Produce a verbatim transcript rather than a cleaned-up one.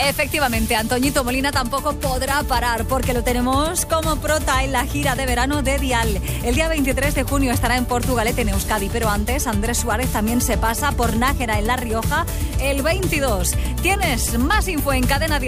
Efectivamente, Antoñito Molina tampoco podrá parar porque lo tenemos como prota en la gira de verano de Dial. El día veintitrés de junio estará en Portugalete, en Euskadi, pero antes Andrés Suárez también se pasa por Nájera, en La Rioja, el veintidós. Tienes más info en Cadena Dial.